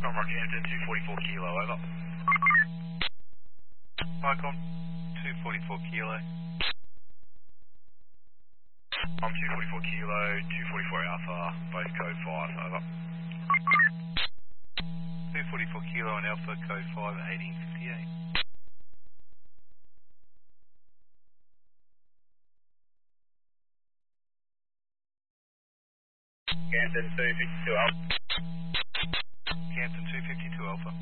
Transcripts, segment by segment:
From Rockhampton, 244 kilo, over. Icon 244 kilo. I'm 244 kilo, 244 alpha, both code 5, over. 244 kilo and alpha code 5 1858. Rockhampton, 252 alpha. Canton 252 alpha.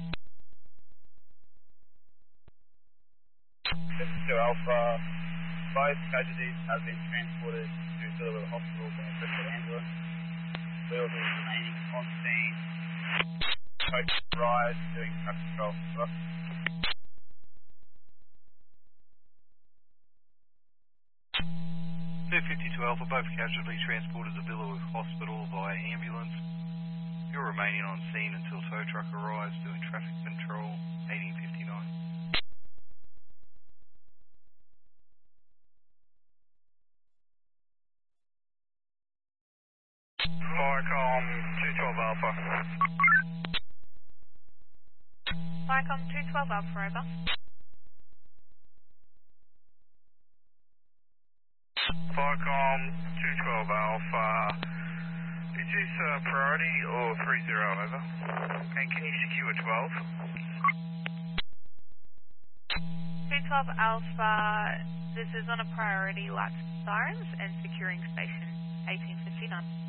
52 alpha, both casualties have been transported to Deliver Hospital by a special ambulance. Wheels is remaining on scene. Coach Rise doing traffic control. Over. 252 alpha, both casualties transported to Billowwood Hospital via ambulance. You're remaining on scene until tow truck arrives doing traffic control 1859. Viacom 212 alpha. Viacom 212 Alpha, over. Viacom 212 alpha. Is this priority or 30, over? And can you secure 12? 212 Alpha, this is on a priority, lights and sirens, and securing station 1859.